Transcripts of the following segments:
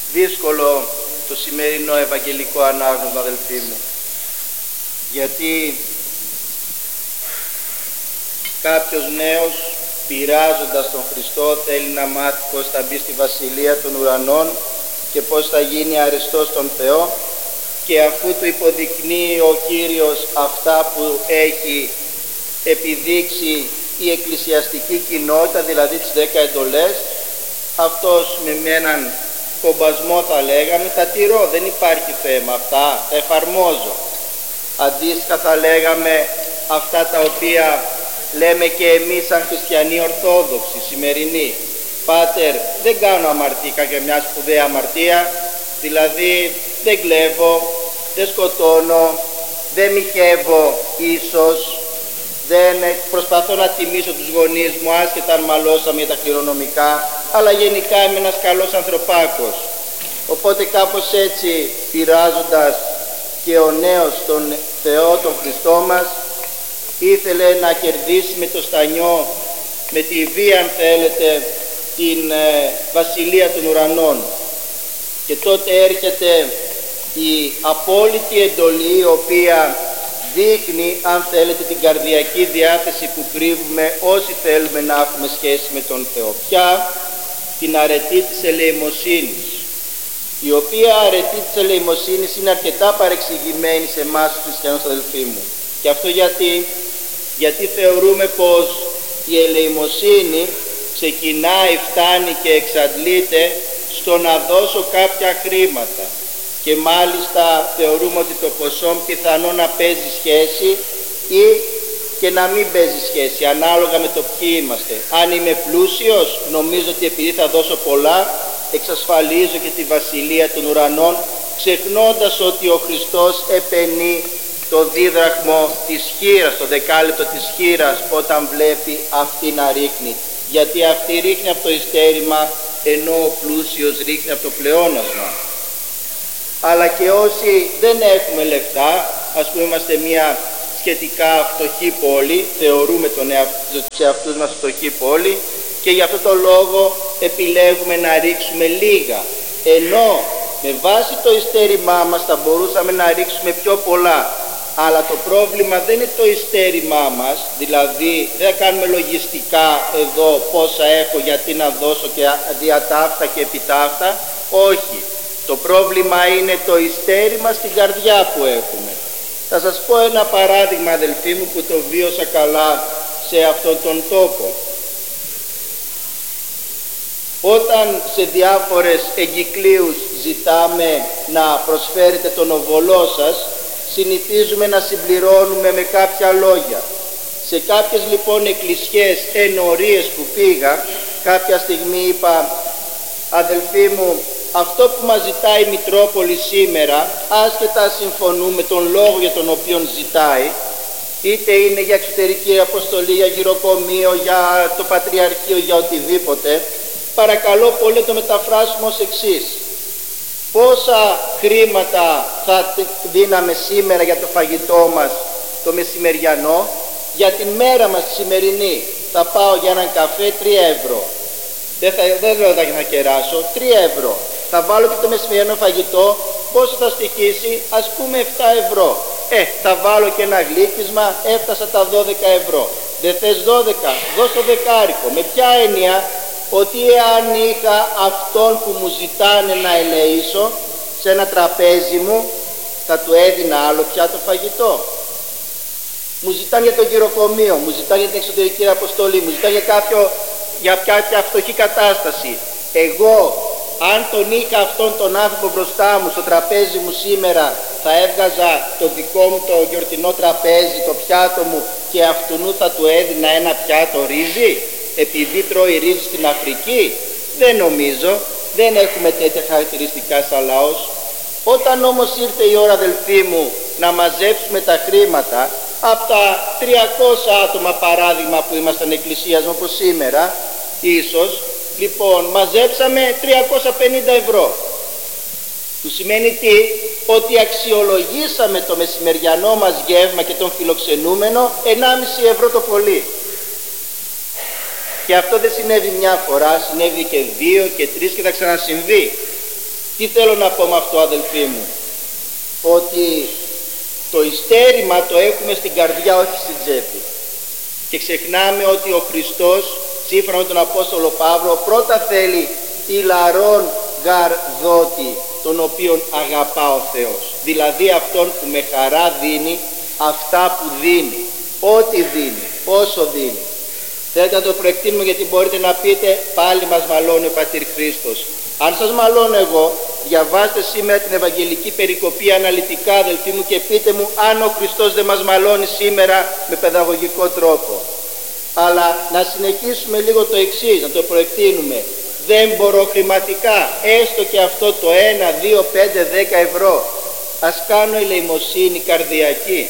δύσκολο το σημερινό Ευαγγελικό ανάγνωσμα, αδελφοί μου, γιατί κάποιος νέος, πειράζοντας τον Χριστό, θέλει να μάθει πώς θα μπει στη Βασιλεία των Ουρανών και πώς θα γίνει αρεστός στον Θεό, και αφού του υποδεικνύει ο Κύριος αυτά που έχει επιδείξει η εκκλησιαστική κοινότητα, δηλαδή τις 10 εντολές, αυτός με έναν κομπασμό, θα λέγαμε, τα τηρώ, δεν υπάρχει θέμα, αυτά τα εφαρμόζω. Αντίστοιχα θα λέγαμε αυτά τα οποία λέμε και εμείς σαν χριστιανοί ορθόδοξοι σημερινοί: Πάτερ, δεν κάνω αμαρτία για μια σπουδαία αμαρτία, δηλαδή δεν κλέβω, δεν σκοτώνω, δεν μοιχεύω ίσως, δεν προσπαθώ να τιμήσω τους γονείς μου, άσχετα αν μαλώσαμε για τα κληρονομικά, αλλά γενικά είμαι ένας καλός ανθρωπάκος. Οπότε κάπως έτσι, πειράζοντας και ο νέος τον Θεό, τον Χριστό μας, ήθελε να κερδίσει με το στανιό, με τη βία αν θέλετε, την Βασιλεία των Ουρανών. Και τότε έρχεται η απόλυτη εντολή, η οποία δείχνει, αν θέλετε, την καρδιακή διάθεση που κρύβουμε όσοι θέλουμε να έχουμε σχέση με τον Θεό. Ποια? Την αρετή της ελεημοσύνης, η οποία αρετή της ελεημοσύνης είναι αρκετά παρεξηγημένη σε εμάς τους χριστιανούς, αδελφοί μου. Και αυτό γιατί θεωρούμε πως η ελεημοσύνη ξεκινάει, φτάνει και εξαντλείται στο να δώσω κάποια χρήματα, και μάλιστα θεωρούμε ότι το ποσό πιθανό να παίζει σχέση ή και να μην παίζει σχέση, ανάλογα με το ποιοι είμαστε. Αν είμαι πλούσιος, νομίζω ότι επειδή θα δώσω πολλά, εξασφαλίζω και τη Βασιλεία των Ουρανών, ξεχνώντας ότι ο Χριστός επενεί το δίδραχμο της χήρας, το δεκάλεπτο της χήρας, όταν βλέπει αυτή να ρίχνει, γιατί αυτή ρίχνει από το ειστέρημα, ενώ ο πλούσιος ρίχνει από το πλεόνασμα. Αλλά και όσοι δεν έχουμε λεφτά, ας πούμε είμαστε μια σχετικά φτωχή πόλη, θεωρούμε τους εαυτούς μας φτωχή πόλη, και γι' αυτό το λόγο επιλέγουμε να ρίξουμε λίγα, ενώ με βάση το ειστέρημά μας θα μπορούσαμε να ρίξουμε πιο πολλά. Αλλά το πρόβλημα δεν είναι το ειστέρημά μας, δηλαδή δεν κάνουμε λογιστικά εδώ πόσα έχω, γιατί να δώσω και διατάφτα και επιτάφτα. Όχι, το πρόβλημα είναι το ειστέρημα στην καρδιά που έχουμε. Θα σας πω ένα παράδειγμα, αδελφοί μου, που το βίωσα καλά σε αυτόν τον τόπο. Όταν σε διάφορες εγκυκλίους ζητάμε να προσφέρετε τον οβολό σας, συνηθίζουμε να συμπληρώνουμε με κάποια λόγια. Σε κάποιες λοιπόν εκκλησιές ενορίες που πήγα, κάποια στιγμή είπα: αδελφοί μου, αυτό που μας ζητάει η Μητρόπολη σήμερα, άσχετα συμφωνούμε τον λόγο για τον οποίο ζητάει, είτε είναι για εξωτερική αποστολή, για γυροκομείο, για το Πατριαρχείο, για οτιδήποτε, παρακαλώ πολύ το μεταφράσουμε ως εξής: πόσα χρήματα θα δίναμε σήμερα για το φαγητό μας το μεσημεριανό, για την μέρα μας τη σημερινή θα πάω για έναν καφέ 3 ευρώ. Δεν λέω ότι θα κεράσω, 3 ευρώ. Θα βάλω και το μεσημεριανό φαγητό, πόσο θα στοιχήσει? Ας πούμε 7 ευρώ. Θα βάλω και ένα γλύκισμα, έφτασα τα 12 ευρώ. Δεν θες 12, δώσ' το δεκάρικο. Με ποια έννοια? Ότι εάν είχα αυτόν που μου ζητάνε να ελεήσω σε ένα τραπέζι μου, θα του έδινα άλλο πιάτο φαγητό. Μου ζητάνε για το γυροκομείο, μου ζητάνε για την εξωτερική αποστολή, μου ζητάνε για κάποια φτωχή κατάσταση. Εγώ, αν τον είχα αυτόν τον άνθρωπο μπροστά μου στο τραπέζι μου σήμερα, θα έβγαζα το δικό μου το γιορτινό τραπέζι, το πιάτο μου, και αυτού θα του έδινα ένα πιάτο ρύζι, επειδή τρώει ρύζι στην Αφρική? Δεν νομίζω, δεν έχουμε τέτοια χαρακτηριστικά σαν λαός. Όταν όμως ήρθε η ώρα, αδελφοί μου, να μαζέψουμε τα χρήματα, από τα 300 άτομα παράδειγμα που ήμασταν εκκλησίασμα όπως σήμερα, ίσως, λοιπόν, μαζέψαμε 350 ευρώ. Του σημαίνει τι? Ότι αξιολογήσαμε το μεσημεριανό μας γεύμα και τον φιλοξενούμενο 1,5 ευρώ το πολύ. Και αυτό δεν συνέβη μια φορά, συνέβη και 2 και 3 και θα ξανασυμβεί. Τι θέλω να πω με αυτό, αδελφοί μου? Ότι το ειστέρημα το έχουμε στην καρδιά, όχι στην τσέπη. Και ξεχνάμε ότι ο Χριστός, σύμφωνα με τον Απόστολο Παύλο, πρώτα θέλει ηλαρών γαρ δότη, τον οποίον αγαπά ο Θεός. Δηλαδή αυτόν που με χαρά δίνει αυτά που δίνει, ό,τι δίνει, όσο δίνει. Θέλετε να το προεκτείνουμε, γιατί μπορείτε να πείτε πάλι μας μαλώνει ο Πατήρ Χρήστος. Αν σας μαλώνω εγώ, διαβάστε σήμερα την Ευαγγελική περικοπή αναλυτικά, αδελφοί μου, και πείτε μου αν ο Χριστός δεν μας μαλώνει σήμερα με παιδαγωγικό τρόπο. Αλλά να συνεχίσουμε λίγο το εξής, να το προεκτείνουμε. Δεν μπορώ χρηματικά, έστω και αυτό το 1, 2, 5, 10 ευρώ, ας κάνω ελεημοσύνη καρδιακή.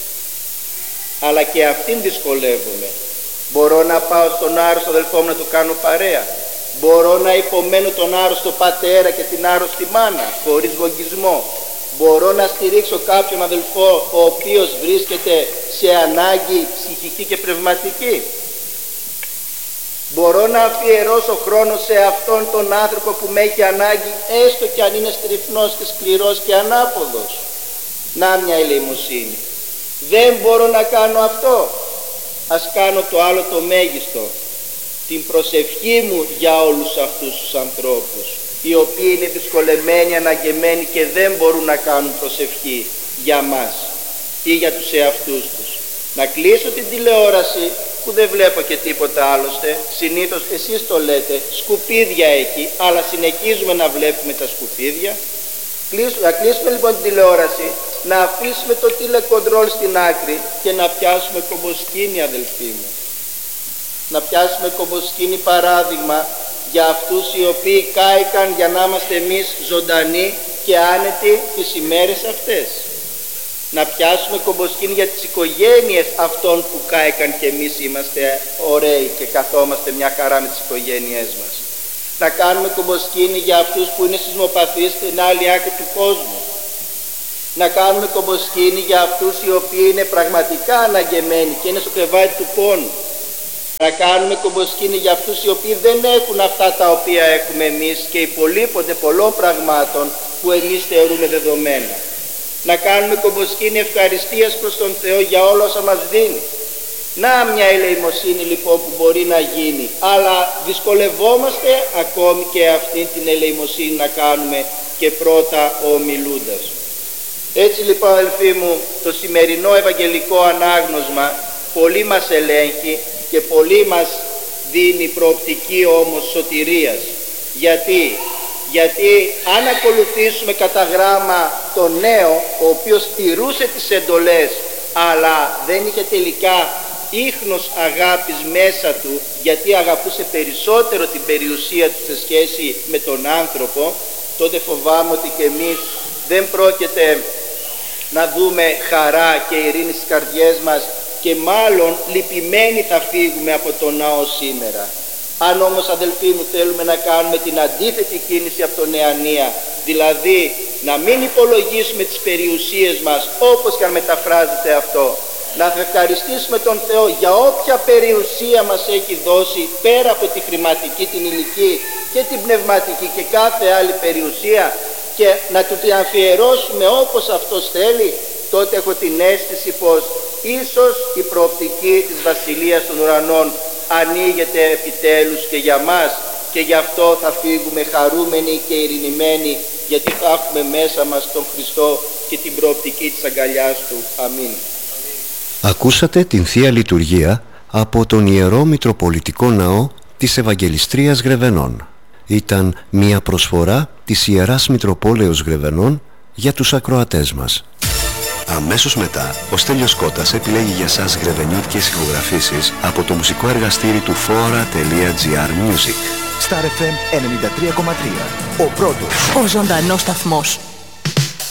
Αλλά και αυτήν δυσκολεύομαι. Μπορώ να πάω στον άρρωστο αδελφό μου να του κάνω παρέα? Μπορώ να υπομένω τον άρρωστο πατέρα και την άρρωστη μάνα χωρίς γογγισμό? Μπορώ να στηρίξω κάποιον αδελφό ο οποίος βρίσκεται σε ανάγκη ψυχική και πνευματική? Μπορώ να αφιερώσω χρόνο σε αυτόν τον άνθρωπο που με έχει ανάγκη, έστω και αν είναι στριφνός και σκληρός και ανάποδος? Να μια ελεημοσύνη. Δεν μπορώ να κάνω αυτό. Ας κάνω το άλλο το μέγιστο. Την προσευχή μου για όλους αυτούς τους ανθρώπους, οι οποίοι είναι δυσκολεμένοι, αναγκεμένοι και δεν μπορούν να κάνουν προσευχή για μας ή για τους εαυτούς τους. Να κλείσω την τηλεόραση, που δεν βλέπω και τίποτα άλλωστε, συνήθως εσείς το λέτε, σκουπίδια έχει, αλλά συνεχίζουμε να βλέπουμε τα σκουπίδια. Να κλείσουμε λοιπόν την τηλεόραση, να αφήσουμε το τηλεκοντρόλ στην άκρη και να πιάσουμε κομποσκήνη, αδελφοί μου. Να πιάσουμε κομποσκήνη παράδειγμα για αυτούς οι οποίοι κάηκαν για να είμαστε εμείς ζωντανοί και άνετοι τις ημέρες αυτές. Να πιάσουμε κομποσκήνη για τις οικογένειες αυτών που κάηκαν και εμείς είμαστε ωραίοι και καθόμαστε μια χαρά με τις οικογένειές μας. Να κάνουμε κομποσκήνη για αυτούς που είναι σεισμοπαθείς στην άλλη άκρη του κόσμου. Να κάνουμε κομποσκήνη για αυτούς οι οποίοι είναι πραγματικά αναγκεμένοι και είναι στο κρεβάτι του πόνου. Να κάνουμε κομποσκήνη για αυτούς οι οποίοι δεν έχουν αυτά τα οποία έχουμε εμείς και υπολείπονται πολλών πραγμάτων που εμείς θεωρούμε δεδομένα. Να κάνουμε κομποσκήνη ευχαριστίας προς τον Θεό για όλα όσα μας δίνει. Να μια ελεημοσύνη λοιπόν που μπορεί να γίνει, αλλά δυσκολευόμαστε ακόμη και αυτή την ελεημοσύνη να κάνουμε και πρώτα ομιλούντας. Έτσι λοιπόν, αδελφοί μου, το σημερινό Ευαγγελικό ανάγνωσμα πολύ μας ελέγχει και πολύ μας δίνει προοπτική όμως σωτηρίας. Γιατί αν ακολουθήσουμε κατά γράμμα τον νέο, ο οποίος τηρούσε τις εντολές αλλά δεν είχε τελικά ίχνος αγάπης μέσα του, γιατί αγαπούσε περισσότερο την περιουσία του σε σχέση με τον άνθρωπο, τότε φοβάμαι ότι και εμείς δεν πρόκειται να δούμε χαρά και ειρήνη στις καρδιές μας και μάλλον λυπημένοι θα φύγουμε από τον ναό σήμερα. Αν όμως, αδελφοί μου, θέλουμε να κάνουμε την αντίθετη κίνηση από τον Νεανία, δηλαδή να μην υπολογίσουμε τις περιουσίες μας, όπως και αν μεταφράζεται αυτό, να ευχαριστήσουμε τον Θεό για όποια περιουσία μας έχει δώσει, πέρα από τη χρηματική, την υλική και την πνευματική και κάθε άλλη περιουσία, και να του την αφιερώσουμε όπως αυτός θέλει, τότε έχω την αίσθηση πως ίσως η προοπτική της Βασιλείας των Ουρανών ανοίγεται επιτέλους και για μας, και γι' αυτό θα φύγουμε χαρούμενοι και ειρηνημένοι, γιατί θα έχουμε μέσα μας τον Χριστό και την προοπτική της αγκαλιάς Του. Αμήν. Ακούσατε την Θεία Λειτουργία από τον Ιερό Μητροπολιτικό Ναό της Ευαγγελιστρίας Γρεβενών. Ήταν μια προσφορά της Ιεράς Μητροπόλεως Γρεβενών για τους ακροατές μας. Αμέσως μετά, ο Στέλιος Κώτας επιλέγει για σας γρεβενιώτικες ηχογραφήσεις από το μουσικό εργαστήρι του Fora.gr Music. Star FM 93,3. Ο πρώτος. Ο ζωντανός σταθμός.